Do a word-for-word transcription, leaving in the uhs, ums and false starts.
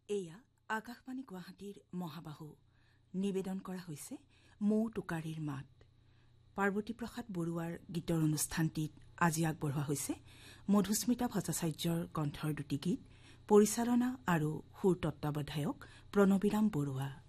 এয়া আকাশবাণী গুৱাহাটীৰ মহাবাহু নিবেদন কৰা হৈছে মৌ টোকাৰীৰ মাত। পাৰ্বতী প্ৰসাদ বৰুৱাৰ গীতৰ অনুষ্ঠানটিত আজি আগবঢ়োৱা হৈছে মধুস্মিতা ভট্টাচাৰ্যৰ কণ্ঠৰ দুটি গীত, পৰিচালনা আৰু সুৰ তত্বাৱধায়ক প্ৰণৱীৰাম বৰুৱা।